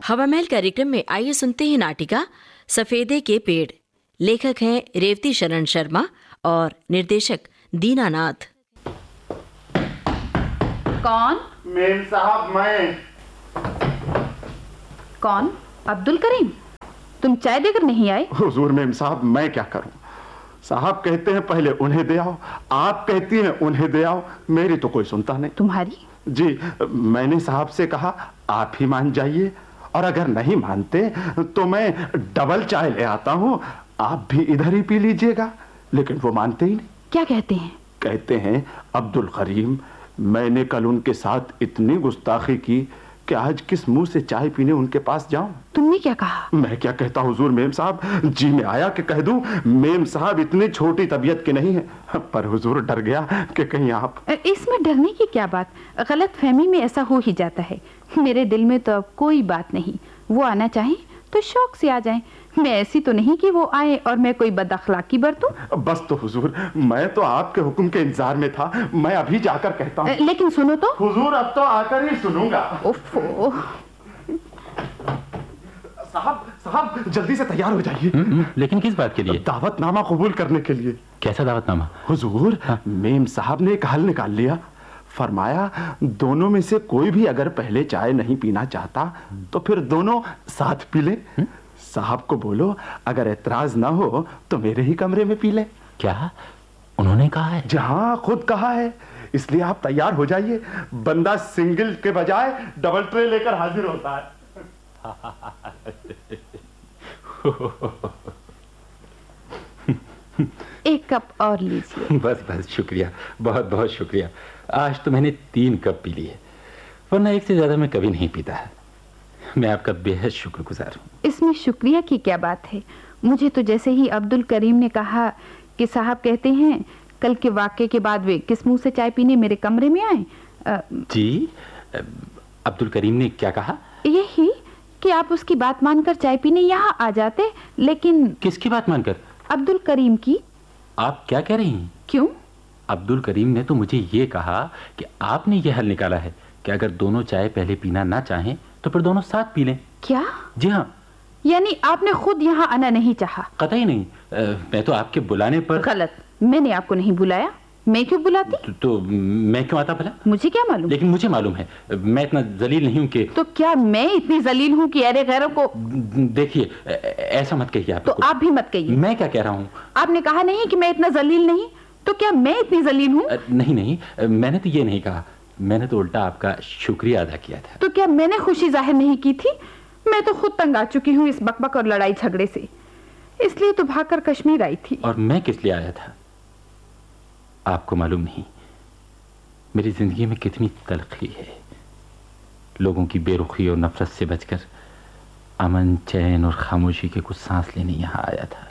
हवामहल कार्यक्रम में आइए सुनते हैं नाटिका सफेदे के पेड़। लेखक हैं रेवती शरण शर्मा और निर्देशक दीनानाथ। कौन? मेम साहब मैं। कौन? अब्दुल करीम। तुम चाय देकर नहीं आए? हुजूर मेम साहब मैं क्या करूं, साहब कहते हैं पहले उन्हें दे आओ, आप कहती हैं उन्हें दे आओ, मेरी तो कोई सुनता नहीं। तुम्हारी? जी, मैंने साहब से कहा आप ही मान जाइए, और अगर नहीं मानते तो मैं डबल चाय ले आता हूं, आप भी इधर ही पी लीजिएगा। लेकिन वो मानते ही नहीं। क्या कहते हैं? कहते हैं अब्दुल करीम, मैंने कल उनके साथ इतनी गुस्ताखी की कि आज किस मुंह से चाय पीने उनके पास जाऊं। तुमने क्या कहा? मैं क्या कहता हुजूर मेम साहब, जी में आया कि कह दूं मेम साहब इतनी छोटी तबीयत के नहीं है, पर हुजूर डर गया कि कहीं आप। इसमें डरने की क्या बात, गलत फहमी में ऐसा हो ही जाता है। मेरे दिल में तो अब कोई बात नहीं, वो आना चाहे तो शौक से आ जाएं। मैं ऐसी तो नहीं कि वो आए और मैं कोई बदअखलाकी बरतूं। बस तो हुजूर, मैं तो आपके हुक्म के इंतजार में था, मैं अभी जाकर कहता हूँ। लेकिन सुनो तो। हुजूर अब तो आकर ही सुनूंगा। ओफो। साहब जल्दी से तैयार हो जाइए। लेकिन किस बात के लिए? दावतनामा कबूल करने के लिए। कैसा दावतनामा? हुजूर मेम साहब ने एक हल निकाल लिया, फरमाया दोनों में से कोई भी अगर पहले चाय नहीं पीना चाहता तो फिर दोनों साथ पी ले। साहब को बोलो अगर एतराज ना हो तो मेरे ही कमरे में पी ले। क्या उन्होंने कहा है? जहां खुद कहा है, इसलिए आप तैयार हो जाइए, बंदा सिंगल के बजाय डबल ट्रे लेकर हाजिर होता है। एक कप और लीजिए। बस बस, शुक्रिया, बहुत बहुत शुक्रिया। आज तो मैंने 3 कप पी लिए, वरना एक से ज्यादा मैं कभी नहीं पीता है। मैं आपका बेहद शुक्रगुजार हूँ। इसमें शुक्रिया की क्या बात है? मुझे तो जैसे ही अब्दुल करीम ने कहा कि साहब कहते हैं कल के वाक़े के बाद वे किस मुंह से चाय पीने मेरे कमरे में आए। जी, अब्दुल करीम ने क्या कहा? यही कि आप उसकी बात मानकर चाय पीने यहाँ आ जाते। लेकिन किसकी बात मानकर? अब्दुल करीम की। आप क्या कह रही हैं? क्यों? अब्दुल करीम ने तो मुझे ये कहा कि आपने ये हल निकाला है कि अगर दोनों चाय पहले पीना ना चाहें तो फिर दोनों साथ पी लें। क्या? जी हाँ। यानी आपने खुद यहाँ आना नहीं चाहा? कतई नहीं। मैं तो आपके बुलाने पर। गलत, मैंने आपको नहीं बुलाया। मैं क्यों बुलाती? तो मैं क्यों आता भला? मुझे क्या मालूम? लेकिन मुझे मालूम है, मैं इतना जलील नहीं हूँ कि। तो क्या मैं इतनी जलील हूँ कि अरे गैरों को? देखिए, ऐसा मत कहिए आप। तो आप भी मत कहिए। मैं क्या कह रहा हूँ? आपने कहा नहीं कि मैं इतना जलील नहीं, तो क्या मैं इतनी जलील हूँ? नहीं नहीं, मैंने तो ये नहीं कहा, मैंने तो उल्टा आपका शुक्रिया अदा किया था। तो क्या मैंने खुशी जाहिर नहीं की थी? मैं तो खुद तंग आ चुकी हूँ इस बकबक और लड़ाई झगड़े से, इसलिए तो भागकर कश्मीर आई थी। और मैं किस लिए आया था आपको मालूम नहीं? मेरी जिंदगी में कितनी तलखी है। लोगों की बेरुखी और नफरत से बचकर अमन, चैन और खामोशी के कुछ सांस लेने यहाँ आया था।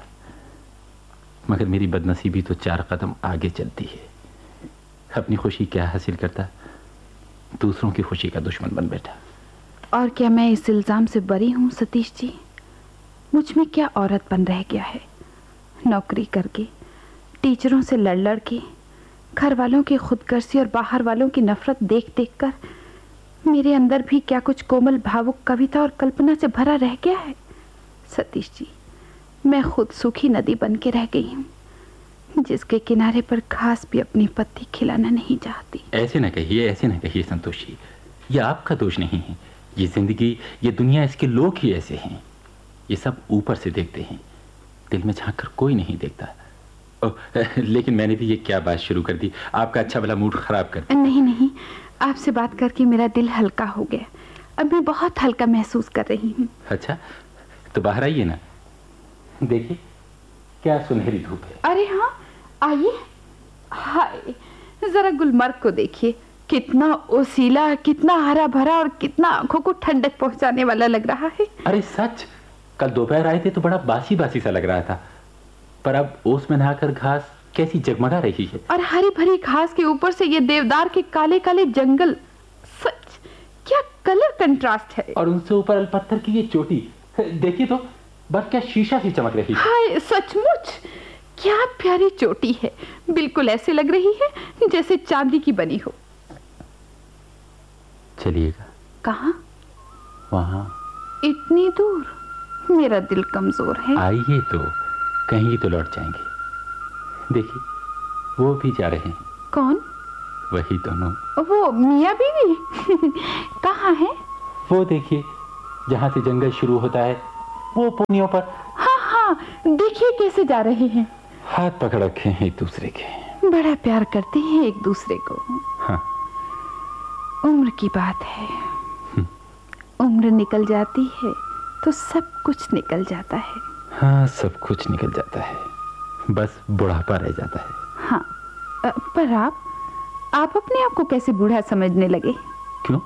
मगर मेरी बदनसीबी तो 4 कदम आगे चलती है। अपनी खुशी क्या हासिल करता, दूसरों की खुशी का दुश्मन बन बैठा। और क्या मैं इस इल्जाम से बरी हूँ सतीश जी? मुझ में क्या औरतपन रह गया है? नौकरी करके, टीचरों से लड़ लड़ के, घर वालों की खुदगर्जी और बाहर वालों की नफरत देख देख कर मेरे अंदर भी क्या कुछ कोमल, भावुक कविता और कल्पना से भरा रह गया है? सतीश जी, मैं खुद सूखी नदी बन के रह गई हूँ, जिसके किनारे पर घास भी अपनी पत्ती खिलाना नहीं चाहती। ऐसे न कहिए, ऐसे न कहिए संतोषी, ये आपका दोष नहीं है। ये जिंदगी, ये दुनिया, इसके लोग ही ऐसे हैं। ये सब ऊपर से देखते हैं, दिल में झांक कर कोई नहीं देखता। लेकिन मैंने भी ये क्या बात शुरू कर दी, आपका अच्छा भला मूड खराब कर। नहीं नहीं, आपसे बात करके मेरा दिल हल्का हो गया। अब मैं बहुत हल्का महसूस कर रही हूँ। अच्छा, तो बाहर आइए ना, देखिए क्या सुनहरी धूप है। अरे हाँ, आइए। हाय, जरा गुलमर्ग को देखिए, कितना ओसीला, कितना हरा भरा और कितना आंखों को ठंडक पहुंचाने वाला लग रहा है। अरे सच, कल दोपहर आए थे तो बड़ा बासी बासी सा लग रहा था, पर अब ओस में नहाकर घास कैसी जगमगा रही है। और हरी भरी घास के ऊपर से ये देवदार के काले काले जंगल, सच क्या कलर कंट्रास्ट है। और उनसे ऊपर अलपत्थर की ये चोटी, देखिए तो बस क्या शीशा सी चमक रही है। हाय, सचमुच क्या प्यारी चोटी है, बिल्कुल ऐसे लग रही है जैसे चांदी की बनी हो। चलिएगा। कहाँ? वहाँ इतनी दूर? मेरा दिल कमजोर है। आइए तो, कहीं तो लौट जाएंगे। देखिए, वो भी जा रहे हैं। कौन? वही दोनों। वो मियाँ बीवी? कहाँ है? वो देखिए, जहाँ से जंगल शुरू होता है, वो पुनियों पर। हाँ हाँ, देखिए कैसे जा रहे हैं। हाथ पकड़ रखे हैं एक दूसरे के। बड़ा प्यार करते हैं एक दूसरे को। हाँ। उम्र की बात है, उम्र निकल जाती है तो सब कुछ निकल जाता है। हाँ, सब कुछ निकल जाता है, बस बुढ़ापा रह जाता है। हाँ, पर आप अपने आप को कैसे बूढ़ा समझने लगे? क्यों?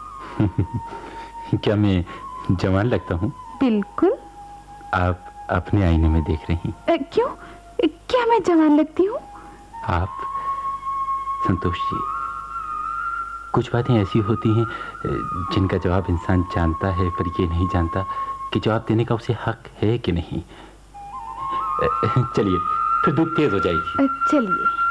क्या मैं जवान लगता हूँ? बिल्कुल। आप अपने आईने में देख रही हैं। क्यों? क्या मैं जवान लगती हूँ? आप, संतोष जी, कुछ बातें ऐसी होती हैं जिनका जवाब इंसान जानता है, पर ये नहीं जानता कि जवाब देने का उसे हक है कि नहीं। चलिए, फिर धूप तेज हो जाएगी। चलिए।